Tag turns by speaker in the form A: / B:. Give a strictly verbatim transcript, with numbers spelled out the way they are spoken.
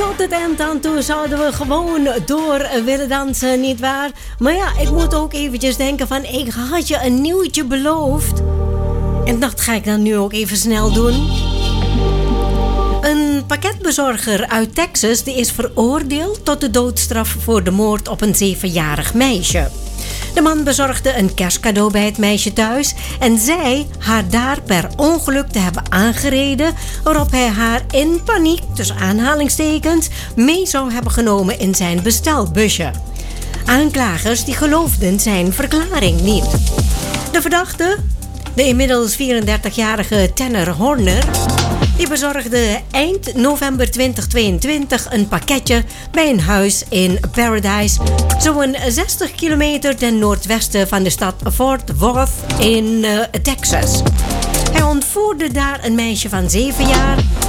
A: tot het eind aan toe zouden we gewoon door willen dansen, nietwaar? Maar ja, ik moet ook eventjes denken van, ik had je een nieuwtje beloofd. En dat ga ik dan nu ook even snel doen. Een pakketbezorger uit Texas die is veroordeeld tot de doodstraf voor de moord op een zevenjarig meisje. De man bezorgde een kerstcadeau bij het meisje thuis en zei haar daar per ongeluk te hebben aangereden, waarop hij haar in paniek, tussen aanhalingstekens, mee zou hebben genomen in zijn bestelbusje. Aanklagers die geloofden zijn verklaring niet. De verdachte, de inmiddels vierendertigjarige Tanner Horner, die bezorgde eind november twintig tweeëntwintig een pakketje bij een huis in Paradise, zo'n zestig kilometer ten noordwesten van de stad Fort Worth in uh, Texas. Hij ontvoerde daar een meisje van zeven jaar